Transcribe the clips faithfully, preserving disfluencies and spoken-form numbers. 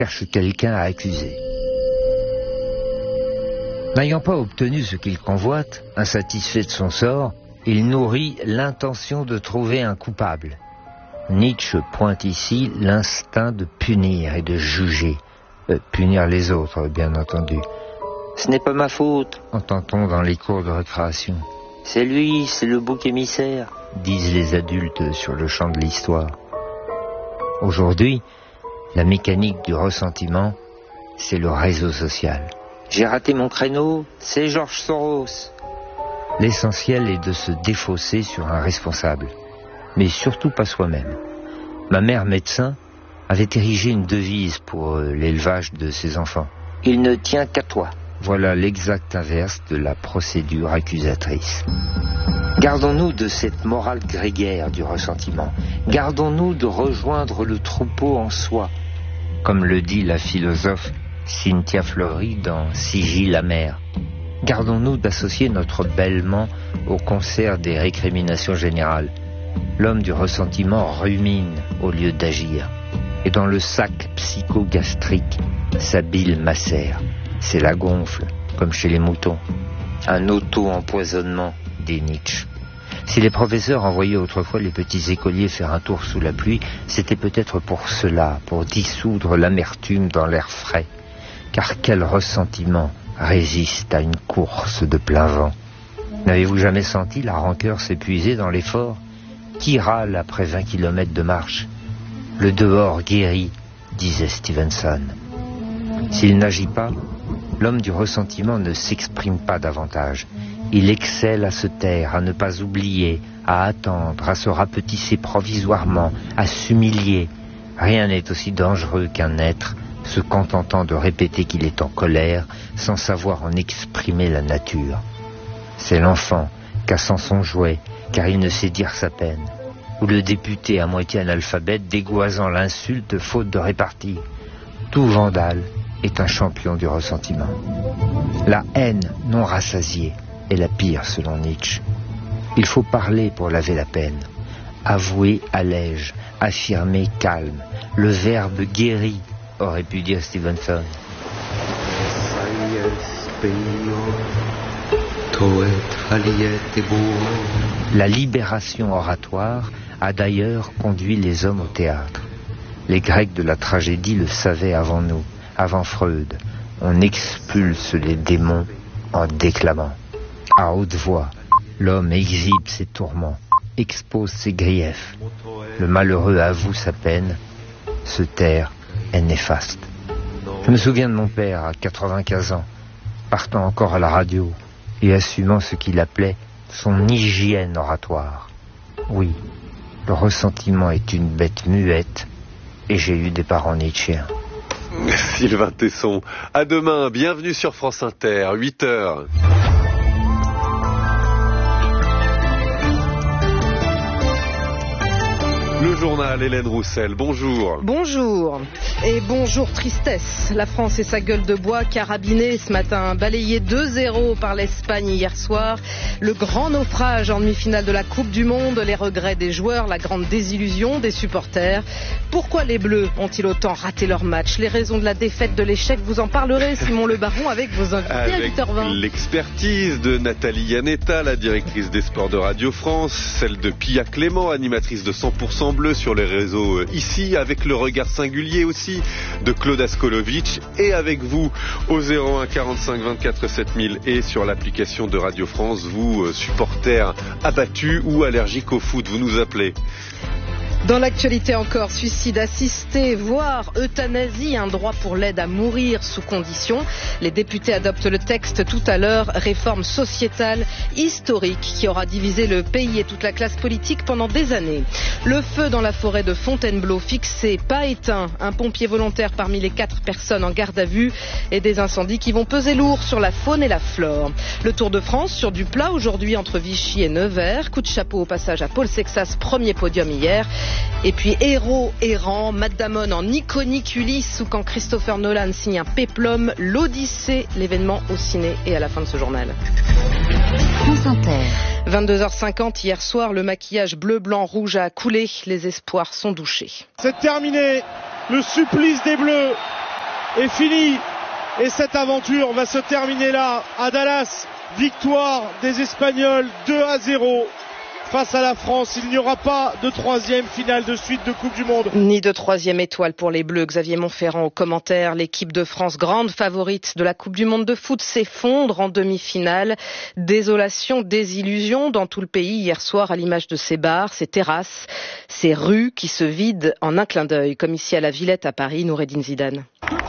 cherche quelqu'un à accuser. N'ayant pas obtenu ce qu'il convoite, insatisfait de son sort, il nourrit l'intention de trouver un coupable. Nietzsche pointe ici l'instinct de punir et de juger. Euh, punir les autres, bien entendu. Ce n'est pas ma faute, entend-on dans les cours de récréation. C'est lui, c'est le bouc émissaire, disent les adultes sur le champ de l'histoire. Aujourd'hui, la mécanique du ressentiment, c'est le réseau social. J'ai raté mon créneau, c'est Georges Soros. L'essentiel est de se défausser sur un responsable, mais surtout pas soi-même. Ma mère médecin avait érigé une devise pour euh, l'élevage de ses enfants. Il ne tient qu'à toi. Voilà l'exact inverse de la procédure accusatrice. Gardons-nous de cette morale grégaire du ressentiment. Gardons-nous de rejoindre le troupeau en soi. Comme le dit la philosophe Cynthia Fleury dans Sigil amer. Gardons-nous d'associer notre bêlement au concert des récriminations générales. L'homme du ressentiment rumine au lieu d'agir. Et dans le sac psychogastrique, sa bile macère. C'est la gonfle, comme chez les moutons. Un auto-empoisonnement, dit Nietzsche. Si les professeurs envoyaient autrefois les petits écoliers faire un tour sous la pluie, c'était peut-être pour cela, pour dissoudre l'amertume dans l'air frais. Car quel ressentiment résiste à une course de plein vent? N'avez-vous jamais senti la rancœur s'épuiser dans l'effort? Qui râle après vingt kilomètres de marche? Le dehors guérit, disait Stevenson. S'il n'agit pas, l'homme du ressentiment ne s'exprime pas davantage. Il excelle à se taire, à ne pas oublier, à attendre, à se rapetisser provisoirement, à s'humilier. Rien n'est aussi dangereux qu'un être se contentant de répéter qu'il est en colère sans savoir en exprimer la nature. C'est l'enfant cassant son jouet car il ne sait dire sa peine, ou le député à moitié analphabète dégoisant l'insulte faute de répartie. Tout vandale est un champion du ressentiment. La haine non rassasiée est la pire selon Nietzsche. Il faut parler pour laver la peine. Avouer allège, affirmer calme. Le verbe guérit, aurait pu dire Stevenson. La libération oratoire a d'ailleurs conduit les hommes au théâtre. Les Grecs de la tragédie le savaient avant nous, avant Freud. On expulse les démons en déclamant. À haute voix, l'homme exhibe ses tourments, expose ses griefs. Le malheureux avoue sa peine. Se taire est néfaste. Je me souviens de mon père, à quatre-vingt-quinze ans, partant encore à la radio et assumant ce qu'il appelait son hygiène oratoire. Oui, le ressentiment est une bête muette et j'ai eu des parents nietzschéens. Sylvain Tesson, à demain, bienvenue sur France Inter, huit heures. Le journal, Hélène Roussel, bonjour. Bonjour. Et bonjour tristesse. La France et sa gueule de bois carabinée ce matin, balayée deux zéro par l'Espagne hier soir. Le grand naufrage en demi-finale de la Coupe du Monde, les regrets des joueurs, la grande désillusion des supporters. Pourquoi les Bleus ont-ils autant raté leur match? Les raisons de la défaite, de l'échec, vous en parlerez, Simon Le Baron, avec vos invités avec à huit heures vingt. L'expertise de Nathalie Yanetta, la directrice des sports de Radio France, celle de Pia Clément, animatrice de cent pour cent Bleu sur les réseaux ici, avec le regard singulier aussi de Claude Askolovitch, et avec vous au zéro un quarante-cinq vingt-quatre sept mille et sur l'application de Radio France, vous supporters abattus ou allergiques au foot, vous nous appelez. Dans l'actualité encore, suicide assisté, voire euthanasie, un droit pour l'aide à mourir sous condition. Les députés adoptent le texte tout à l'heure, réforme sociétale historique qui aura divisé le pays et toute la classe politique pendant des années. Le feu dans la forêt de Fontainebleau fixé, pas éteint, un pompier volontaire parmi les quatre personnes en garde à vue et des incendies qui vont peser lourd sur la faune et la flore. Le Tour de France sur du plat aujourd'hui entre Vichy et Nevers. Coup de chapeau au passage à Paul Sexas, premier podium hier. Et puis héros errant, Matt Damon en iconique Ulysse ou quand Christopher Nolan signe un péplum, l'Odyssée, l'événement au ciné et à la fin de ce journal. France Inter. vingt-deux heures cinquante hier soir, le maquillage bleu, blanc, rouge a coulé, les espoirs sont douchés. C'est terminé, le supplice des Bleus est fini. Et cette aventure va se terminer là, à Dallas. Victoire des Espagnols deux à zéro. Face à la France, il n'y aura pas de troisième finale de suite de Coupe du Monde. Ni de troisième étoile pour les Bleus. Xavier Montferrand au commentaire. L'équipe de France, grande favorite de la Coupe du Monde de foot, s'effondre en demi-finale. Désolation, désillusion dans tout le pays hier soir à l'image de ces bars, ces terrasses, ces rues qui se vident en un clin d'œil, comme ici à la Villette à Paris. Noureddine Zidane.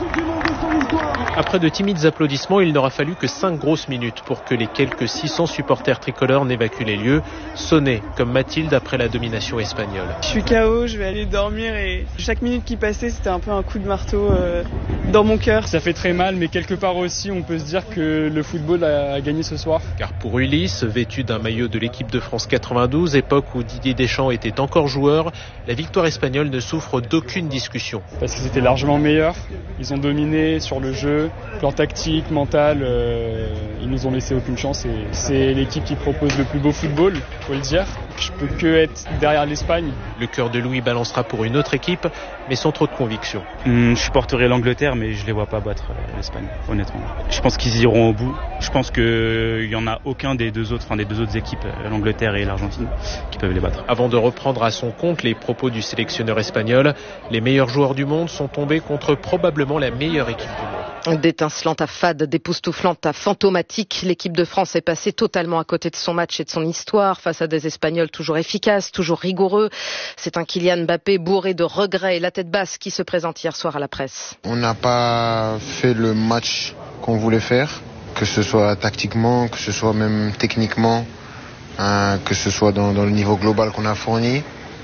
Après de timides applaudissements, il n'aura fallu que cinq grosses minutes pour que les quelques six cents supporters tricolores n'évacuent les lieux, sonnés comme Mathilde après la domination espagnole. Je suis K O, je vais aller dormir et chaque minute qui passait, c'était un peu un coup de marteau euh, dans mon cœur. Ça fait très mal, mais quelque part aussi, on peut se dire que le football a gagné ce soir. Car pour Ulysse, vêtu d'un maillot de l'équipe de France quatre-vingt-douze, époque où Didier Deschamps était encore joueur, la victoire espagnole ne souffre d'aucune discussion. Parce qu'ils étaient largement meilleurs, ils ont dominé sur le jeu, plan tactique, mental, euh, ils nous ont laissé aucune chance et c'est l'équipe qui propose le plus beau football, faut le dire. Je peux que être derrière l'Espagne. Le cœur de Louis balancera pour une autre équipe, mais sans trop de conviction. Mmh, je supporterai l'Angleterre, mais je les vois pas battre euh, l'Espagne, honnêtement. Je pense qu'ils iront au bout. Je pense qu'il euh, y en a aucun des deux autres, enfin des deux autres équipes, l'Angleterre et l'Argentine, qui peuvent les battre. Avant de reprendre à son compte les propos du sélectionneur espagnol, les meilleurs joueurs du monde sont tombés contre probablement la meilleure équipe du monde. D'étincelante à fade, d'époustouflante à fantomatique, l'équipe de France est passée totalement à côté de son match et de son histoire face à des Espagnols toujours efficaces, toujours rigoureux. C'est un Kylian Mbappé bourré de regrets et la tête basse qui se présente hier soir à la presse. On n'a pas fait le match qu'on voulait faire, que ce soit tactiquement, que ce soit même techniquement, euh, que ce soit dans, dans le niveau global qu'on a fourni.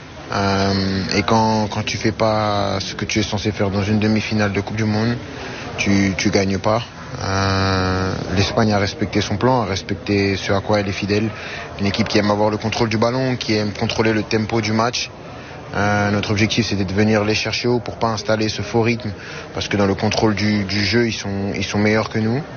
Euh, et quand, quand tu fais pas ce que tu es censé faire dans une demi-finale de Coupe du Monde, tu, tu gagnes pas. Euh, L'Espagne a respecté son plan, a respecté ce à quoi elle est fidèle. Une équipe qui aime avoir le contrôle du ballon, qui aime contrôler le tempo du match. Euh, notre objectif c'était de venir les chercher haut pour pas installer ce faux rythme, parce que dans le contrôle du, du jeu ils sont, ils sont meilleurs que nous.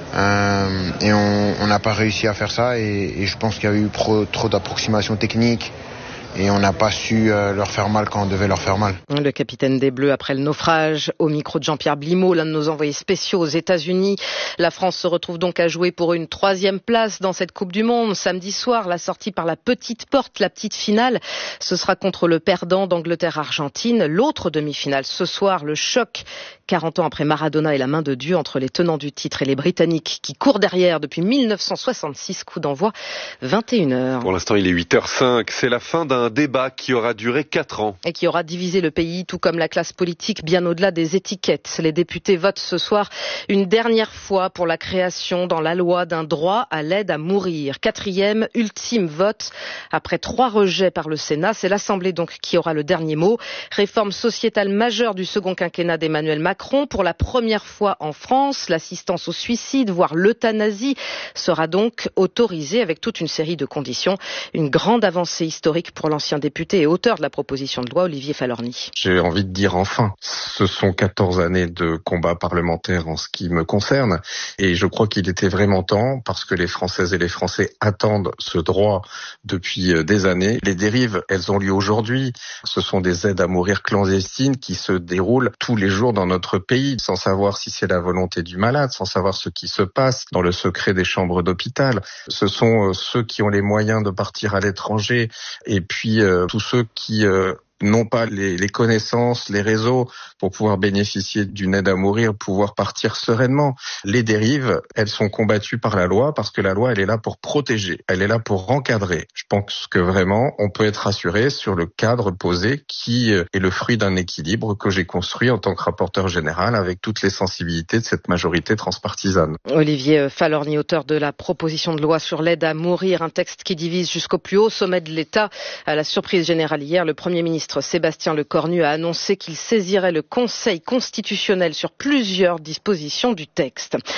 Euh, et on n'a pas réussi à faire ça et, et je pense qu'il y a eu pro, trop d'approximations techniques. Et on n'a pas su euh, leur faire mal quand on devait leur faire mal. Le capitaine des Bleus après le naufrage, au micro de Jean-Pierre Blimaud, l'un de nos envoyés spéciaux aux États-Unis. La France se retrouve donc à jouer pour une troisième place dans cette Coupe du Monde. Samedi soir, la sortie par la petite porte, la petite finale, ce sera contre le perdant d'Angleterre-Argentine. L'autre demi-finale, ce soir, le choc, quarante ans après Maradona et la main de Dieu entre les tenants du titre et les Britanniques qui courent derrière depuis mille neuf cent soixante-six. Coup d'envoi vingt et une heures. Pour l'instant, il est huit heures cinq. C'est la fin d'un un débat qui aura duré quatre ans. Et qui aura divisé le pays, tout comme la classe politique, bien au-delà des étiquettes. Les députés votent ce soir une dernière fois pour la création dans la loi d'un droit à l'aide à mourir. Quatrième, ultime vote. Après trois rejets par le Sénat, c'est l'Assemblée donc qui aura le dernier mot. Réforme sociétale majeure du second quinquennat d'Emmanuel Macron. Pour la première fois en France, l'assistance au suicide, voire l'euthanasie, sera donc autorisée avec toute une série de conditions. Une grande avancée historique pour l'ancien député et auteur de la proposition de loi, Olivier Falorni. J'ai envie de dire enfin. Ce sont quatorze années de combat parlementaire en ce qui me concerne et je crois qu'il était vraiment temps parce que les Françaises et les Français attendent ce droit depuis des années. Les dérives, elles ont lieu aujourd'hui. Ce sont des aides à mourir clandestines qui se déroulent tous les jours dans notre pays sans savoir si c'est la volonté du malade, sans savoir ce qui se passe dans le secret des chambres d'hôpital. Ce sont ceux qui ont les moyens de partir à l'étranger et puis euh, tous ceux qui euh, n'ont pas les, les connaissances, les réseaux pour pouvoir bénéficier d'une aide à mourir, pouvoir partir sereinement. Les dérives, elles sont combattues par la loi parce que la loi, elle est là pour protéger, elle est là pour encadrer. Je pense que vraiment, on peut être rassuré sur le cadre posé qui est le fruit d'un équilibre que j'ai construit en tant que rapporteur général avec toutes les sensibilités de cette majorité transpartisane. Olivier Falorni, auteur de la proposition de loi sur l'aide à mourir, un texte qui divise jusqu'au plus haut sommet de l'État. À la surprise générale hier, le Premier ministre Sébastien Lecornu a annoncé qu'il saisirait le Conseil constitutionnel sur plusieurs dispositions du texte.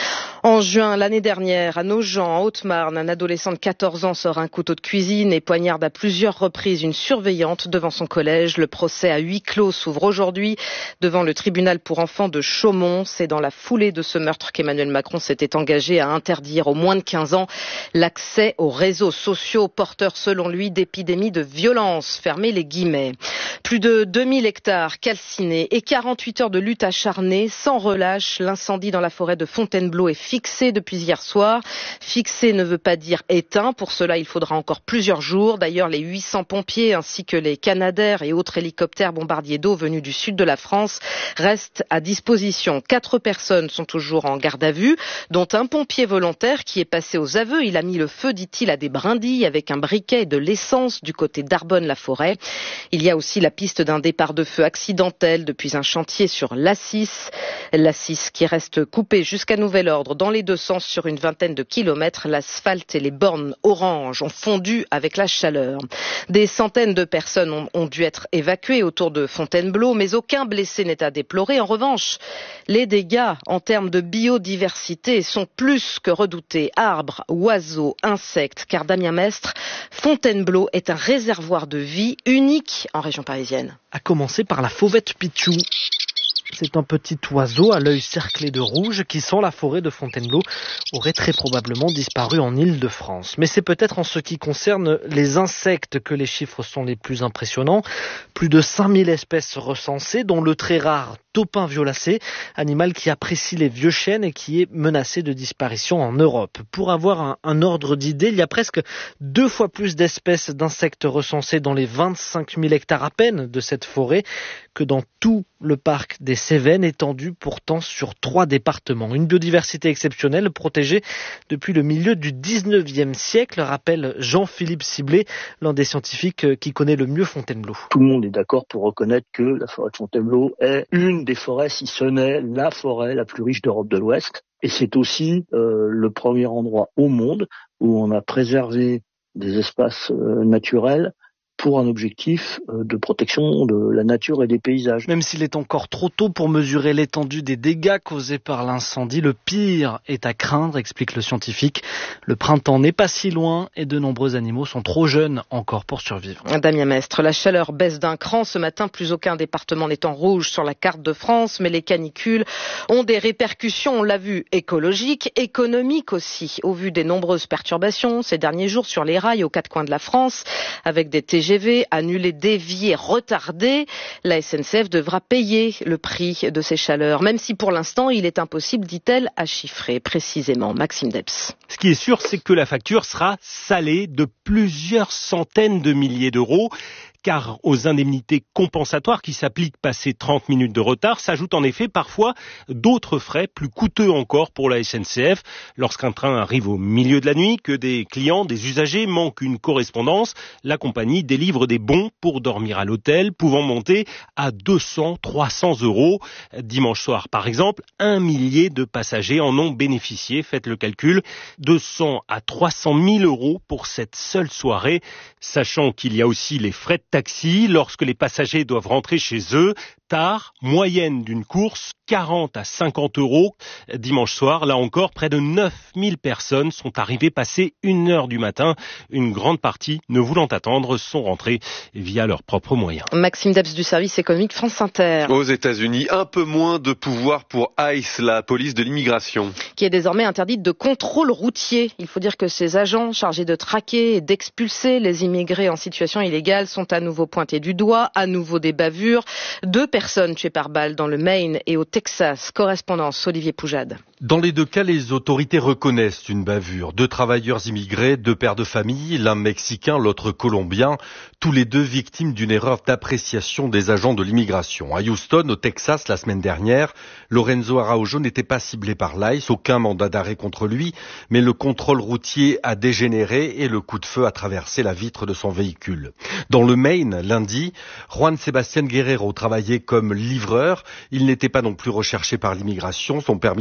En juin l'année dernière, à Nogent, en Haute-Marne, un adolescent de quatorze ans sort un couteau de cuisine et poignarde à plusieurs reprises une surveillante devant son collège. Le procès à huis clos s'ouvre aujourd'hui devant le tribunal pour enfants de Chaumont. C'est dans la foulée de ce meurtre qu'Emmanuel Macron s'était engagé à interdire aux moins de quinze ans l'accès aux réseaux sociaux porteurs, selon lui, d'épidémies de violence. Fermez les guillemets. Plus de deux mille hectares calcinés et quarante-huit heures de lutte acharnée sans relâche. L'incendie dans la forêt de Fontainebleau est fixé depuis hier soir. Fixé ne veut pas dire éteint. Pour cela, il faudra encore plusieurs jours. D'ailleurs, les huit cents pompiers ainsi que les Canadair et autres hélicoptères bombardiers d'eau venus du sud de la France restent à disposition. Quatre personnes sont toujours en garde à vue, dont un pompier volontaire qui est passé aux aveux. Il a mis le feu, dit-il, à des brindilles avec un briquet et de l'essence du côté d'Arbonne-la-Forêt. Il y a aussi la piste d'un départ de feu accidentel depuis un chantier sur l'A six. L'A six qui reste coupée jusqu'à nouvel ordre dans les deux sens sur une vingtaine de kilomètres. L'asphalte et les bornes orange ont fondu avec la chaleur. Des centaines de personnes ont, ont dû être évacuées autour de Fontainebleau, mais aucun blessé n'est à déplorer. En revanche, les dégâts en termes de biodiversité sont plus que redoutés. Arbres, oiseaux, insectes, car Damien Mestre, Fontainebleau est un réservoir de vie unique en région parisienne. À commencer par la fauvette pitchou. C'est un petit oiseau à l'œil cerclé de rouge qui, sans la forêt de Fontainebleau, aurait très probablement disparu en Île-de-France. Mais c'est peut-être en ce qui concerne les insectes que les chiffres sont les plus impressionnants. Plus de cinq mille espèces recensées, dont le très rare taupin violacé, animal qui apprécie les vieux chênes et qui est menacé de disparition en Europe. Pour avoir un, un ordre d'idée, il y a presque deux fois plus d'espèces d'insectes recensées dans les vingt-cinq mille hectares à peine de cette forêt que dans tout le parc des Cévennes, étendu pourtant sur trois départements. Une biodiversité exceptionnelle protégée depuis le milieu du dix-neuvième siècle, rappelle Jean-Philippe Ciblé, l'un des scientifiques qui connaît le mieux Fontainebleau. Tout le monde est d'accord pour reconnaître que la forêt de Fontainebleau est une des forêts, si ce n'est la forêt la plus riche d'Europe de l'Ouest. Et c'est aussi euh, le premier endroit au monde où on a préservé des espaces euh, naturels pour un objectif de protection de la nature et des paysages. Même s'il est encore trop tôt pour mesurer l'étendue des dégâts causés par l'incendie, le pire est à craindre, explique le scientifique. Le printemps n'est pas si loin et de nombreux animaux sont trop jeunes encore pour survivre. Damien Mestre, la chaleur baisse d'un cran. Ce matin, plus aucun département n'est en rouge sur la carte de France, mais les canicules ont des répercussions, on l'a vu, écologiques, économiques aussi, au vu des nombreuses perturbations ces derniers jours sur les rails aux quatre coins de la France, avec des T G V annulés, déviés, retardés. La S N C F devra payer le prix de ces chaleurs, même si pour l'instant il est impossible, dit-elle, à chiffrer précisément. Maxime Debs. Ce qui est sûr, c'est que la facture sera salée de plusieurs centaines de milliers d'euros. Car aux indemnités compensatoires qui s'appliquent passé trente minutes de retard, s'ajoutent en effet parfois d'autres frais plus coûteux encore pour la S N C F. Lorsqu'un train arrive au milieu de la nuit, que des clients, des usagers manquent une correspondance, la compagnie délivre des bons pour dormir à l'hôtel, pouvant monter à deux cents, trois cents euros. Dimanche soir, par exemple, un millier de passagers en ont bénéficié. Faites le calcul, deux cents à trois cent mille euros pour cette seule soirée, sachant qu'il y a aussi les frais de taxi lorsque les passagers doivent rentrer chez eux. Tard, moyenne d'une course, quarante à cinquante euros. Dimanche soir, là encore, près de neuf mille personnes sont arrivées passer une heure du matin. Une grande partie, ne voulant attendre, sont rentrées via leurs propres moyens. Maxime Debs du service économique France Inter. Aux États-Unis, un peu moins de pouvoir pour ICE, la police de l'immigration, qui est désormais interdite de contrôle routier. Il faut dire que ces agents chargés de traquer et d'expulser les immigrés en situation illégale sont à nouveau pointés du doigt, à nouveau des bavures. Deux personnes tuées par balle dans le Maine et au Texas. Correspondance Olivier Poujade. Dans les deux cas, les autorités reconnaissent une bavure. Deux travailleurs immigrés, deux pères de famille, l'un mexicain, l'autre colombien, tous les deux victimes d'une erreur d'appréciation des agents de l'immigration. À Houston, au Texas, la semaine dernière, Lorenzo Araujo n'était pas ciblé par l'ICE, aucun mandat d'arrêt contre lui, mais le contrôle routier a dégénéré et le coup de feu a traversé la vitre de son véhicule. Dans le Maine, lundi, Juan Sebastián Guerrero travaillait comme livreur. Il n'était pas non plus recherché par l'immigration. Son permis de travail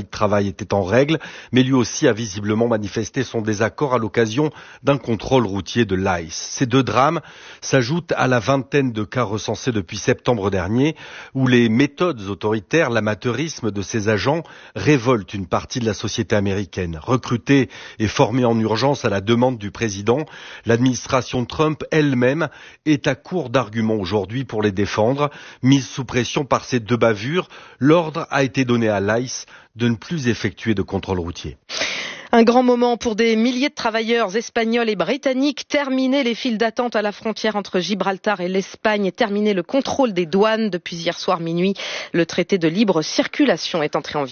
travail était en règle, mais lui aussi a visiblement manifesté son désaccord à l'occasion d'un contrôle routier de l'I C E. Ces deux drames s'ajoutent à la vingtaine de cas recensés depuis septembre dernier, où les méthodes autoritaires, l'amateurisme de ces agents révoltent une partie de la société américaine. Recrutés et formés en urgence à la demande du président, l'administration Trump elle-même est à court d'arguments aujourd'hui pour les défendre. Mise sous pression par ces deux bavures, l'ordre a été donné à l'I C E de ne plus effectuer de contrôle routier. Un grand moment pour des milliers de travailleurs espagnols et britanniques. Terminer les files d'attente à la frontière entre Gibraltar et l'Espagne et terminer le contrôle des douanes depuis hier soir minuit. Le traité de libre circulation est entré en vigueur.